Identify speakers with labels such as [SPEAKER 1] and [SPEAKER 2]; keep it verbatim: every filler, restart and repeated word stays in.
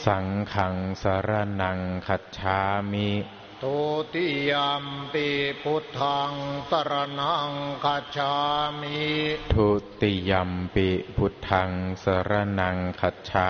[SPEAKER 1] สังฆังสรณังคัจฉามิ
[SPEAKER 2] ทุติยัมปิพุทธังสรณังคัจฉามิ
[SPEAKER 1] ทุติยัมปิพุทธังสรณังคัจฉา